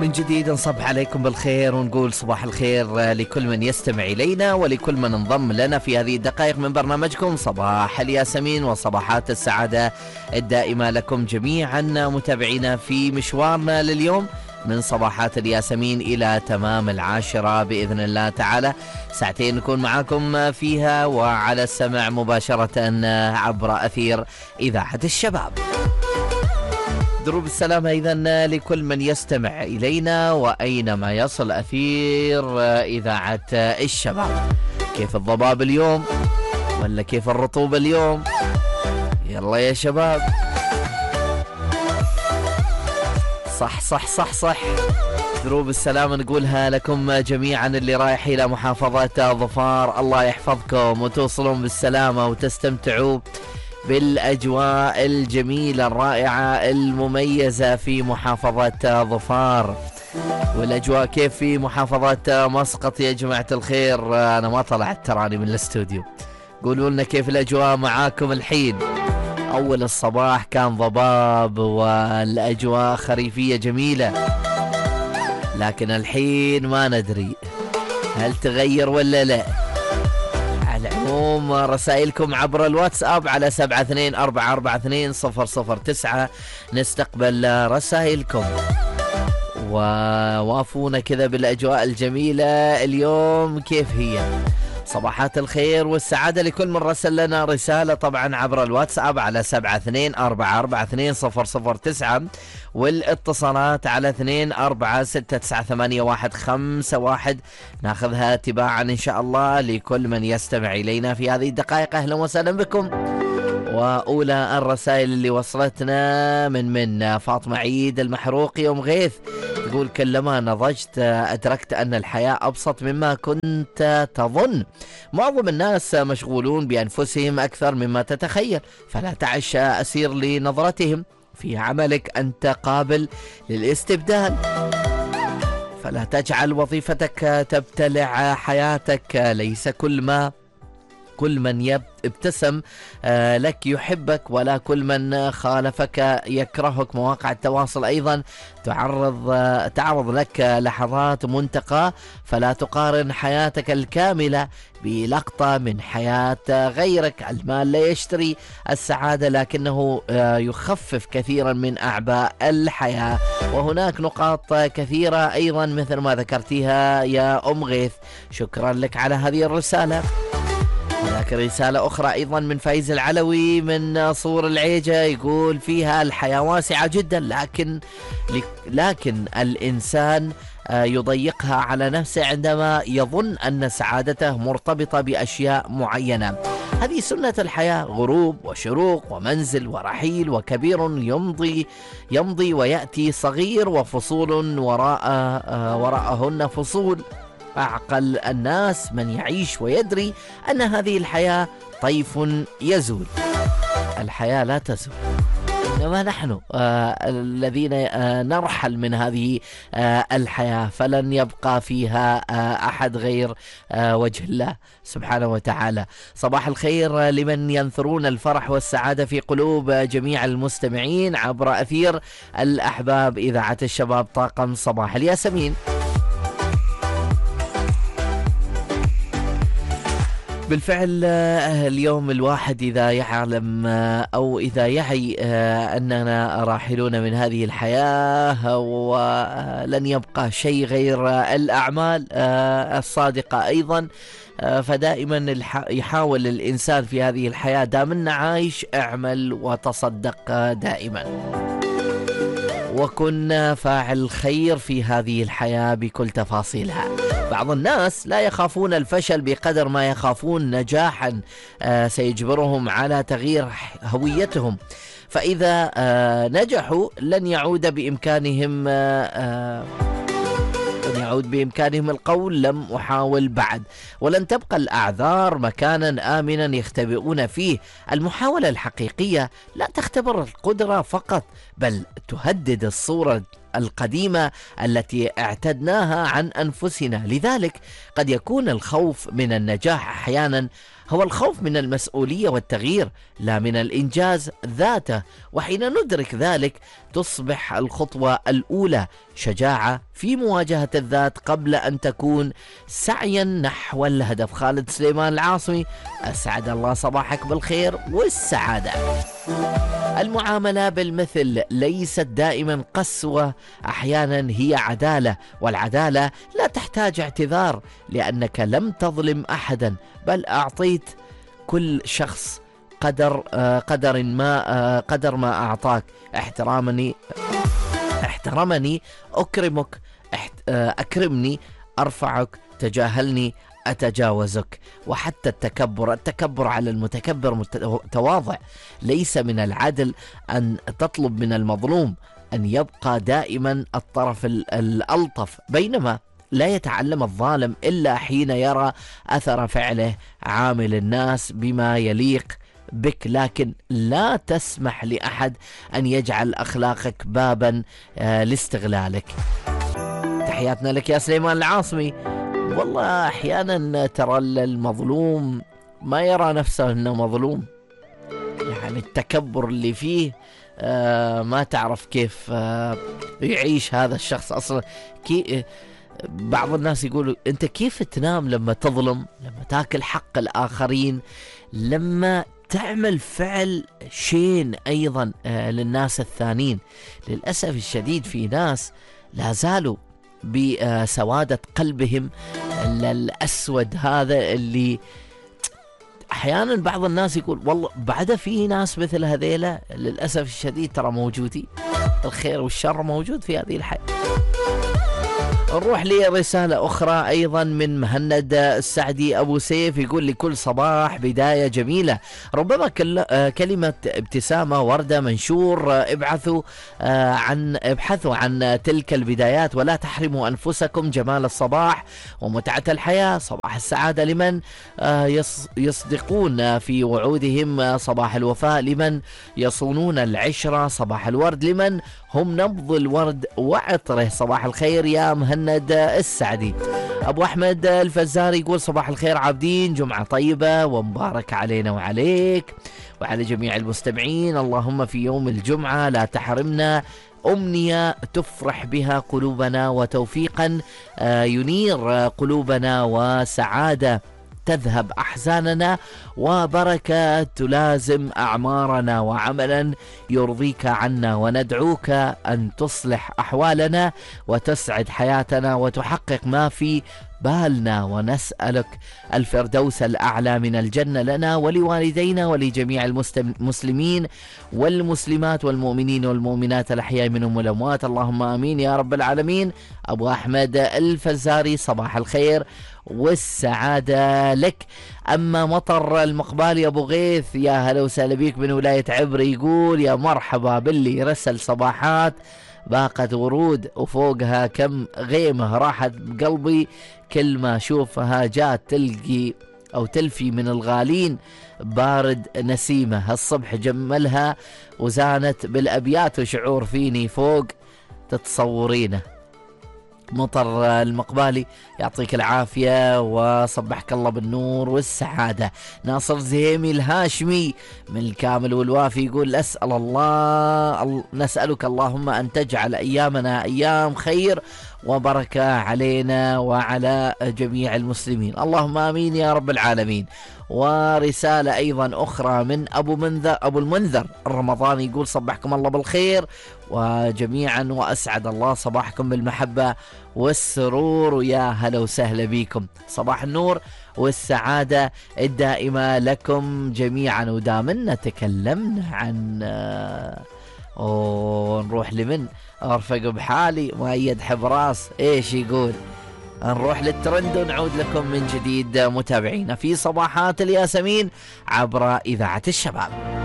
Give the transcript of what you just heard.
من جديد نصبح عليكم بالخير ونقول صباح الخير لكل من يستمع إلينا ولكل من انضم لنا في هذه الدقائق من برنامجكم صباح الياسمين وصباحات السعادة الدائمة لكم جميعا متابعينا في مشوارنا لليوم من صباحات الياسمين إلى تمام 10 بإذن الله تعالى. ساعتين نكون معاكم فيها وعلى السمع مباشرة عبر أثير إذاعة الشباب. دروب السلام أيضا لكل من يستمع إلينا وأينما يصل أثير إذاعة الشباب. كيف الضباب اليوم ولا كيف الرطوبة اليوم؟ يلا يا شباب، صح صح صح صح. دروب السلام نقولها لكم جميعا اللي رايح إلى محافظة ظفار، الله يحفظكم وتوصلون بالسلامة وتستمتعوا بالأجواء الجميلة الرائعة المميزة في محافظة ظفار. والأجواء كيف في محافظة مسقط يا جماعة الخير؟ أنا ما طلعت تراني من الاستوديو، قولوا لنا كيف الأجواء معاكم الحين. أول الصباح كان ضباب والأجواء خريفية جميلة، لكن الحين ما ندري هل تغير ولا لا. على العموم رسائلكم عبر الواتساب على 72442009 نستقبل رسائلكم، ووافونا كذا بالأجواء الجميلة اليوم كيف هي. صباحات الخير والسعادة لكل من رسل لنا رسالة طبعا عبر الواتساب على 72442009 والاتصالات على 24698151 ناخذها تباعا إن شاء الله لكل من يستمع إلينا في هذه الدقائق. أهلا وسهلا بكم. وأولى الرسائل اللي وصلتنا من فاطمة عيد المحروقي أم غيث، تقول كلما نضجت أدركت أن الحياة أبسط مما كنت تظن. معظم الناس مشغولون بأنفسهم أكثر مما تتخيل، فلا تعش أسير لنظرتهم. في عملك أنت قابل للاستبدال، فلا تجعل وظيفتك تبتلع حياتك. ليس كل من ابتسم لك يحبك، ولا كل من خالفك يكرهك. مواقع التواصل أيضا تعرض لك لحظات منتقى، فلا تقارن حياتك الكاملة بلقطة من حياة غيرك. المال لا يشتري السعادة، لكنه يخفف كثيرا من أعباء الحياة. وهناك نقاط كثيرة أيضا مثل ما ذكرتيها يا أم غيث، شكرا لك على هذه الرسالة. هناك رسالة أخرى أيضا من فايز العلوي من صور العيجة، يقول فيها الحياة واسعة جدا، لكن الإنسان يضيقها على نفسه عندما يظن أن سعادته مرتبطة بأشياء معينة. هذه سنة الحياة، غروب وشروق ومنزل ورحيل، وكبير يمضي ويأتي صغير، وفصول وراءهن فصول. أعقل الناس من يعيش ويدري أن هذه الحياة طيف يزول. الحياة لا تزول، إنما نحن الذين نرحل من هذه الحياة، فلن يبقى فيها أحد غير وجه الله سبحانه وتعالى. صباح الخير لمن ينثرون الفرح والسعادة في قلوب جميع المستمعين عبر أثير الأحباب إذاعة الشباب، طاقم صباح الياسمين. بالفعل اليوم الواحد إذا يعلم أو إذا يعي أننا راحلون من هذه الحياة ولن يبقى شيء غير الأعمال الصادقة أيضا، فدائما يحاول الإنسان في هذه الحياة دامنا عايش اعمل وتصدق دائما، وكن فاعل خير في هذه الحياة بكل تفاصيلها. بعض الناس لا يخافون الفشل بقدر ما يخافون نجاحا سيجبرهم على تغيير هويتهم، فإذا نجحوا لن يعود بإمكانهم القول لم أحاول بعد، ولن تبقى الأعذار مكانا آمنا يختبئون فيه. المحاولة الحقيقية لا تختبر القدرة فقط، بل تهدد الصورة القديمة التي اعتدناها عن أنفسنا. لذلك قد يكون الخوف من النجاح أحيانا هو الخوف من المسؤولية والتغيير لا من الإنجاز ذاته، وحين ندرك ذلك تصبح الخطوة الأولى شجاعة في مواجهة الذات قبل أن تكون سعيا نحو الهدف. خالد سليمان العاصمي، أسعد الله صباحك بالخير والسعادة. المعاملة بالمثل ليست دائما قسوة، أحيانا هي عدالة، والعدالة لا تحتاج اعتذار لأنك لم تظلم أحدا، بل أعطيت كل شخص قدر ما أعطاك. احترمني أكرمك، أكرمني أرفعك، تجاهلني أتجاوزك. وحتى التكبر على المتكبر تواضع. ليس من العدل أن تطلب من المظلوم أن يبقى دائما الطرف الألطف، بينما لا يتعلم الظالم إلا حين يرى أثر فعله. عامل الناس بما يليق بك، لكن لا تسمح لأحد أن يجعل أخلاقك بابا لاستغلالك. تحياتنا لك يا سليمان العاصمي. والله أحيانا ترى المظلوم ما يرى نفسه أنه مظلوم، يعني التكبر اللي فيه ما تعرف كيف يعيش هذا الشخص أصلا. بعض الناس يقولوا أنت كيف تنام لما تظلم، لما تاكل حق الآخرين، لما تعمل فعل شين أيضا للناس الثانيين. للأسف الشديد في ناس لا زالوا بسوادة قلبهم الأسود هذا، اللي أحيانا بعض الناس يقول والله بعد في ناس مثل هذيلا. للأسف الشديد ترى موجودين، الخير والشر موجود في هذه الحياة. نروح لرسالة أخرى أيضا من مهند السعدي أبو سيف، يقول لكل صباح بداية جميلة، ربما كلمة ابتسامة وردة منشور، ابحثوا عن تلك البدايات ولا تحرموا أنفسكم جمال الصباح ومتعة الحياة. صباح السعادة لمن يصدقون في وعودهم، صباح الوفاء لمن يصونون العشرة، صباح الورد لمن هم نبض الورد وعطره. صباح الخير يا مهند السعدي. أبو أحمد الفزاري يقول صباح الخير عابدين، جمعة طيبة ومبارك علينا وعليك وعلى جميع المستمعين. اللهم في يوم الجمعة لا تحرمنا أمنية تفرح بها قلوبنا، وتوفيقا ينير قلوبنا، وسعادة تذهب أحزاننا، وبركة تلازم أعمارنا، وعملا يرضيك عنا، وندعوك أن تصلح أحوالنا وتسعد حياتنا وتحقق ما في بالنا، ونسألك الفردوس الأعلى من الجنة لنا ولوالدينا ولجميع المسلمين والمسلمات والمؤمنين والمؤمنات الأحياء منهم والأموات، اللهم آمين يا رب العالمين. أبو أحمد الفزاري صباح الخير والسعادة لك. أما مطر المقبالي أبو غيث، يا هلا وسهلا بيك من ولاية عبري، يقول يا مرحبا باللي رسل صباحات باقت ورود وفوقها كم غيمة راحت بقلبي، كل ما أشوفها جات تلقي أو تلفي من الغالين بارد نسيمة، الصبح جملها وزانت بالأبيات وشعور فيني فوق تتصورينه. مطر المقبالي يعطيك العافية وصبحك الله بالنور والسعادة. ناصر زهيمي الهاشمي من الكامل والوافي يقول نسألك اللهم أن تجعل أيامنا أيام خير وبركة علينا وعلى جميع المسلمين، اللهم آمين يا رب العالمين. ورسالة أيضا أخرى من أبو المنذر الرمضاني يقول صبحكم الله بالخير وجميعا وأسعد الله صباحكم بالمحبة والسرور، يا هلا وسهلا بكم، صباح النور والسعادة الدائمة لكم جميعا. ودامنا تكلمنا عن نروح لمن أرفق بحالي مؤيد حبراس، إيش يقول؟ نروح للترند ونعود لكم من جديد متابعينا في صباحات الياسمين عبر إذاعة الشباب.